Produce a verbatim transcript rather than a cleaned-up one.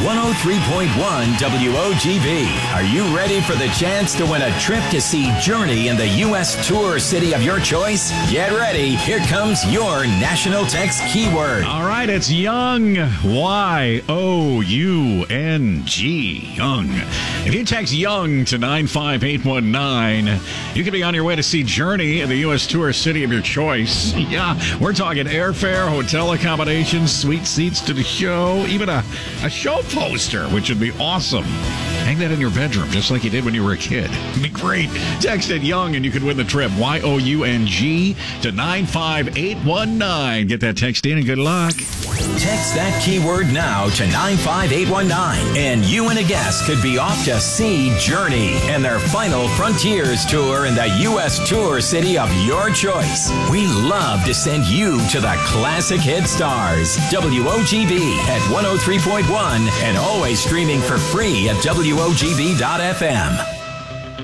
one oh three point one W O G B. Are you ready for the chance to win a trip to see Journey in the U S tour city of your choice? Get ready. Here comes your national text keyword. All right, it's Young. Y O U N G. Young. If you text Young to nine five eight one nine, you could be on your way to see Journey in the U S tour city of your choice. Yeah, we're talking airfare, hotel accommodations, sweet seats to the show, even a, a show poster, which would be awesome. Hang that in your bedroom, just like you did when you were a kid. It'd be great. Text it Young and you could win the trip. Y O U N G to nine five eight one nine. Get that text in and good luck. Text that keyword now to nine five eight one nine, and you and a guest could be off to see Journey and their final Frontiers tour in the U S tour city of your choice. We love to send you to the classic hit stars. W O G B at one oh three point one and always streaming for free at W O G B dot F M.